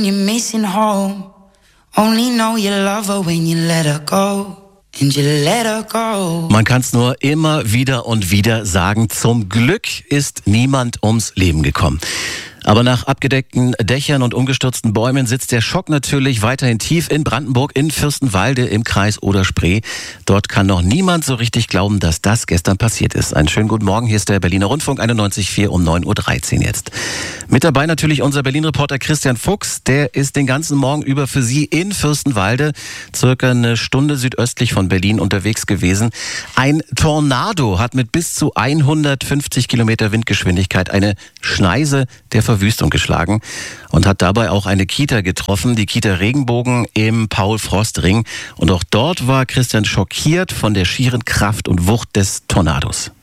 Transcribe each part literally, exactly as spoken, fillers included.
You're missing home. Only know you love her when you let her go. And you let her go. Man kann es nur immer wieder und wieder sagen, zum Glück ist niemand ums Leben gekommen. Aber nach abgedeckten Dächern und umgestürzten Bäumen sitzt der Schock natürlich weiterhin tief in Brandenburg, in Fürstenwalde im Kreis Oder-Spree. Dort kann noch niemand so richtig glauben, dass das gestern passiert ist. Einen schönen guten Morgen, hier ist der Berliner Rundfunk einundneunzig Komma vier um neun Uhr dreizehn jetzt. Mit dabei natürlich unser Berlin-Reporter Christian Fuchs. Der ist den ganzen Morgen über für Sie in Fürstenwalde, circa eine Stunde südöstlich von Berlin unterwegs gewesen. Ein Tornado hat mit bis zu hundertfünfzig Kilometer Windgeschwindigkeit eine Schneise der Verwüstung geschlagen und hat dabei auch eine Kita getroffen, die Kita Regenbogen im Paul-Frost-Ring. Und auch dort war Christian schockiert von der schieren Kraft und Wucht des Tornados.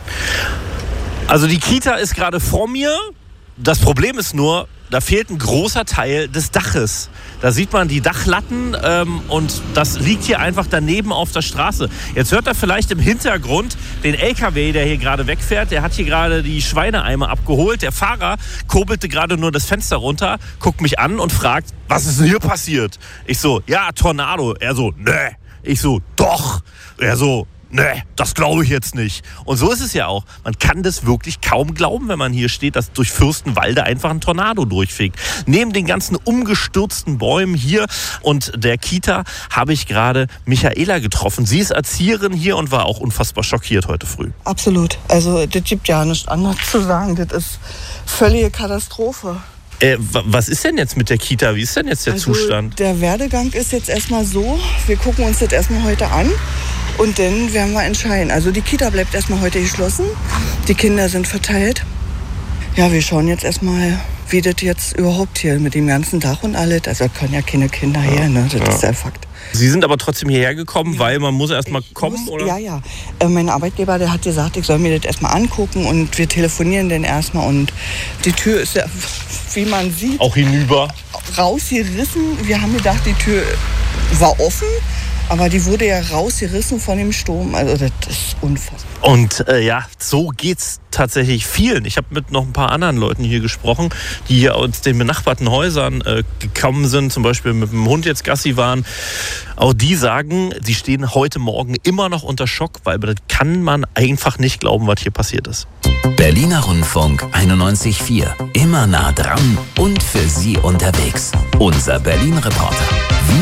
Also die Kita ist gerade vor mir. Das Problem ist nur, da fehlt ein großer Teil des Daches. Da sieht man die Dachlatten ähm, und das liegt hier einfach daneben auf der Straße. Jetzt hört er vielleicht im Hintergrund den L K W, der hier gerade wegfährt. Der hat hier gerade die Schweineeimer abgeholt. Der Fahrer kurbelte gerade nur das Fenster runter, guckt mich an und fragt, was ist denn hier passiert? Ich so, ja, Tornado. Er so, ne. Ich so, doch. Er so, nee, das glaube ich jetzt nicht. Und so ist es ja auch. Man kann das wirklich kaum glauben, wenn man hier steht, dass durch Fürstenwalde einfach ein Tornado durchfegt. Neben den ganzen umgestürzten Bäumen hier und der Kita habe ich gerade Michaela getroffen. Sie ist Erzieherin hier und war auch unfassbar schockiert heute früh. Absolut. Also das gibt ja nichts anderes zu sagen. Das ist völlige Katastrophe. Äh, was ist denn jetzt mit der Kita? Wie ist denn jetzt der also Zustand? Der Werdegang ist jetzt erstmal so, wir gucken uns das erstmal heute an und dann werden wir entscheiden. Also die Kita bleibt erstmal heute geschlossen, die Kinder sind verteilt. Ja, wir schauen jetzt erstmal, wie das jetzt überhaupt hier mit dem ganzen Dach und alles, also können ja keine Kinder her, ne? Das ja. ist der Fakt. Sie sind aber trotzdem hierher gekommen, ja. weil man muss erstmal kommen, muss, oder? Ja, ja. Äh, mein Arbeitgeber, der hat gesagt, ich soll mir das erstmal angucken und wir telefonieren dann erstmal und die Tür ist ja, wie man sieht, auch hinüber rausgerissen. Wir haben gedacht, die Tür war offen, aber die wurde ja rausgerissen von dem Sturm. Also das ist unfassbar. Und äh, ja, so geht's tatsächlich vielen. Ich habe mit noch ein paar anderen Leuten hier gesprochen, die hier aus den benachbarten Häusern äh, gekommen sind, zum Beispiel mit dem Hund jetzt Gassi waren. Auch die sagen, sie stehen heute Morgen immer noch unter Schock, weil das kann man einfach nicht glauben, was hier passiert ist. Berliner Rundfunk einundneunzig Komma vier. Immer nah dran und für Sie unterwegs. Unser Berlin-Reporter.